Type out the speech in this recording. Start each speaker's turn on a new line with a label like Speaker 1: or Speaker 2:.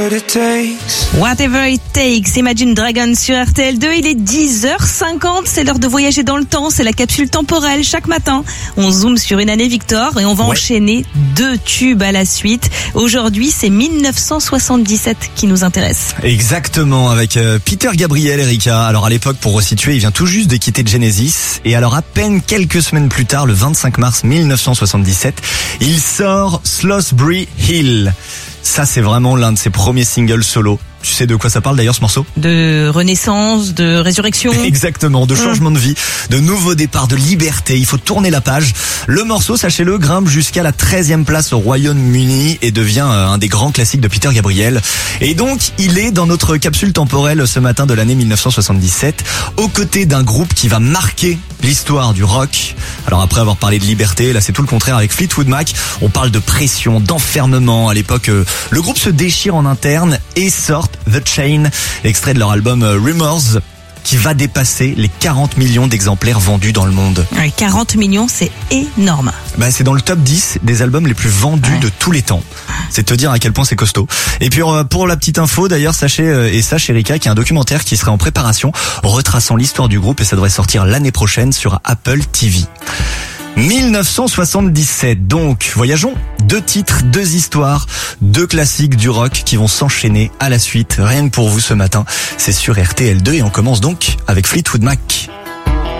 Speaker 1: Whatever it takes, Imagine Dragons sur RTL2, il est 10h50, c'est l'heure de voyager dans le temps, c'est la capsule temporelle. Chaque matin, on zoome sur une année Victor et on va enchaîner 2 tubes à la suite. Aujourd'hui, c'est 1977 qui nous intéresse.
Speaker 2: Exactement, avec Peter Gabriel, Erika. Alors à l'époque, pour resituer, il vient tout juste de quitter Genesis. Et alors à peine quelques semaines plus tard, le 25 mars 1977, il sort Slothbury Hill. Ça, c'est vraiment l'un de ses premiers singles solo. Tu sais de quoi ça parle d'ailleurs ce morceau ?
Speaker 1: De renaissance, de résurrection.
Speaker 2: Exactement, de changement de vie, de nouveau départ, de liberté. Il faut tourner la page. Le morceau, sachez-le, grimpe jusqu'à la 13e place au Royaume-Uni et devient un des grands classiques de Peter Gabriel. Et donc, il est dans notre capsule temporelle ce matin de l'année 1977, aux côtés d'un groupe qui va marquer l'histoire du rock. Alors après avoir parlé de liberté, là c'est tout le contraire avec Fleetwood Mac. On parle de pression, d'enfermement. À l'époque, le groupe se déchire en interne et sort The Chain, extrait de leur album Rumors, qui va dépasser les 40 millions d'exemplaires vendus dans le monde.
Speaker 1: 40 millions, c'est énorme.
Speaker 2: C'est dans le top 10 des albums les plus vendus de tous les temps. C'est te dire à quel point c'est costaud. Et puis pour la petite info, d'ailleurs, sachez Erika, qu'il y a un documentaire qui serait en préparation, retraçant l'histoire du groupe, et ça devrait sortir l'année prochaine sur Apple TV. 1977, donc, voyageons. 2 titres, 2 histoires, 2 classiques du rock qui vont s'enchaîner à la suite. Rien que pour vous ce matin, c'est sur RTL2 et on commence donc avec Fleetwood Mac.